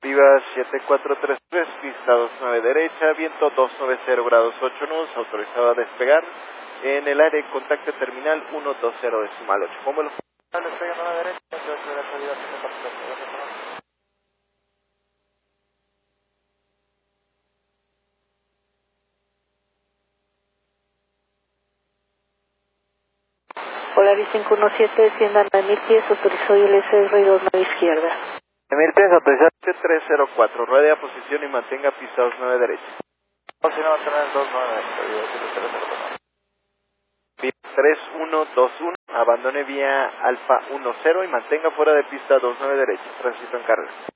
Viva 7433, pista 29 derecha, viento 290 grados 8 nudos, autorizado a despegar. En el área, contacto terminal 120 8. ¿Cómo lo despegando a la derecha? Polaris 517, descienda a 9000 pies, autorizó ILS-R2 nave izquierda. 9000 pies, autorizado 304, ruede a posición y mantenga pista 29 derecha. O si no, mantener 29 derecha, 3121, abandone vía Alfa 10 y mantenga fuera de pista 29 derecha, tránsito en carga.